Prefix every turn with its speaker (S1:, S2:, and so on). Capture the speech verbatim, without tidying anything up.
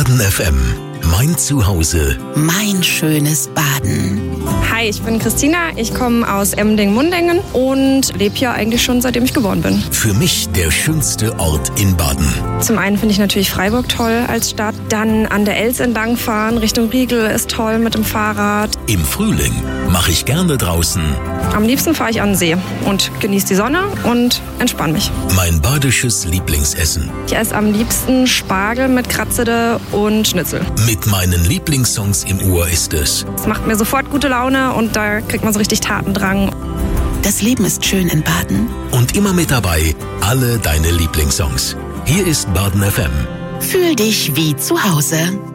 S1: Baden F M. Mein Zuhause.
S2: Mein schönes Baden.
S3: Hi, ich bin Christina. Ich komme aus Emmendingen-Mundingen und lebe hier eigentlich schon seitdem ich geboren bin.
S1: Für mich der schönste Ort in Baden.
S3: Zum einen finde ich natürlich Freiburg toll als Stadt. Dann an der Elz entlangfahren Richtung Riegel ist toll mit dem Fahrrad.
S1: Im Frühling mache ich gerne draußen.
S3: Am liebsten fahre ich an den See und genieße die Sonne und entspanne mich.
S1: Mein badisches Lieblingsessen.
S3: Ich esse am liebsten Spargel mit Kratzede und Schnitzel.
S1: Mit meinen Lieblingssongs im Ohr ist es.
S3: Es macht mir sofort gute Laune und da kriegt man so richtig Tatendrang.
S2: Das Leben ist schön in Baden.
S1: Und immer mit dabei alle deine Lieblingssongs. Hier ist Baden F M.
S2: Fühl dich wie zu Hause.